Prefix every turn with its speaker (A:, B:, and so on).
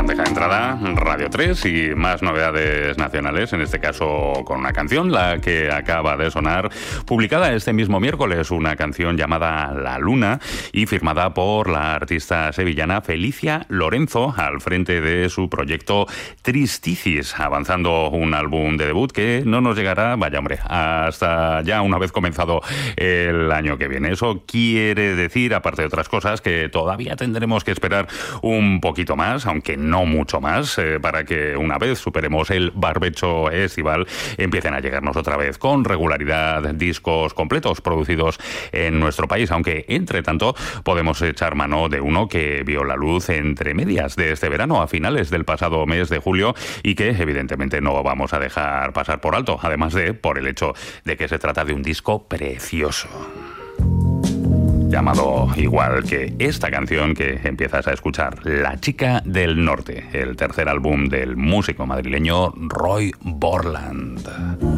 A: bandeja de entrada, Radio 3 y más novedades nacionales, en este caso con una canción, la que acaba de sonar, publicada este mismo miércoles, una canción llamada La Luna y firmada por la artista sevillana Felicia Lorenzo al frente de su proyecto Tristicis, avanzando un álbum de debut que no nos llegará, vaya hombre, hasta ya una vez comenzado el año que viene. Eso quiere decir, aparte de otras cosas, que todavía tendremos que esperar un poquito más, aunque no mucho más, para que una vez superemos el barbecho estival empiecen a llegarnos otra vez con regularidad discos completos producidos en nuestro país, aunque entre tanto podemos echar mano de uno que vio la luz entre medias de este verano, a finales del pasado mes de julio, y que evidentemente no vamos a dejar pasar por alto, además de por el hecho de que se trata de un disco precioso, llamado igual que esta canción que empiezas a escuchar, La Chica del Norte, el tercer álbum del músico madrileño Roy Borland.